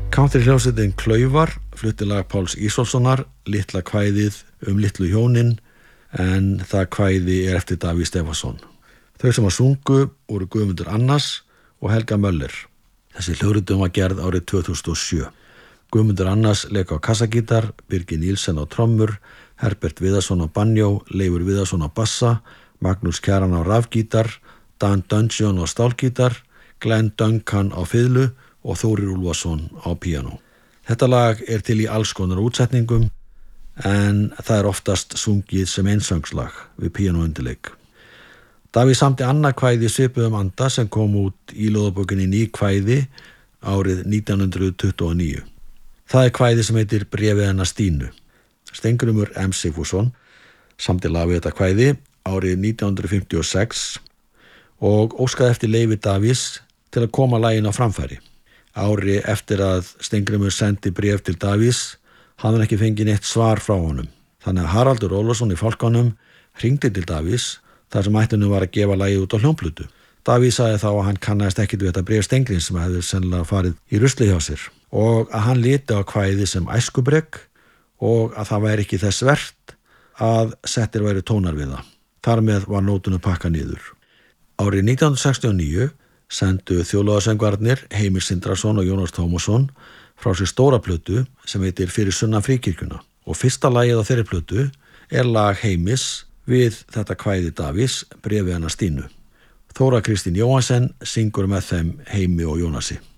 Countryhljómsveitin Klaufar flutti lag Páls Ísólfssonar, Litla kvæðið litlu hjónin, en það kvæði eftir Davíð Stefánsson. Þau sem sungu voru Guðmundur Annars og Helga Möller. Þessi hljóðritun var gerð árið 2007. Guðmundur Annars lék á kassagítar, Birgir Níelsen á trommur, Herbert Viðarsson á banjó, Leifur Viðarsson á bassa, Magnús Kjaran á rafgítar, Dan Dungeon á stálgítar, Glenn Duncan á fiðlu og Þórir Úlfarsson á píanó. Þetta lag til í alls konar útsetningum, en það oftast sungið sem einsöngslag við píanóundirleik. Davíð samdi annað kvæði svipuðum anda sem kom út í ljóðabókinni Ný kvæði árið 1929. Það kvæði sem heitir Bréfið hennar Stínu. Steingrímur M. Sigfússon samdi lag við þetta kvæði árið 1956 og óskaði eftir leyfi Davíðs til að koma laginu á framfæri. Ári eftir að Steingrímur sendi bréf til Davíðs hafði hann ekki fengið neitt svar frá honum. Þannig að Haraldur Ólafsson í Fálkanum hringdi til Davíðs þar sem ætlunin var að gefa lagið út á hljómplutu. Davíð sagði þá að hann kannaðist ekkit við þetta bréf Steingríms sem hefði sennilega farið í rusli hjá sér og að hann liti á kvæði sem æskubrekk og að það væri ekki þess vert að settir væri tónar við það. Þar með var nótunum pakkað niður. Árið 1969 sendu þjóðlagarsöngvarnir Heimir Sindrason og Jónas Tómasson frá sér stóra plötu sem heitir Fyrir sunnan fríkirkjuna og fyrsta lagið á þeirri plötu lag Heimis við þetta kvæði Davíðs, Bréfið hennar Stínu. Þóra Kristín Jóhansen syngur með þeim Heimi og Jónasi.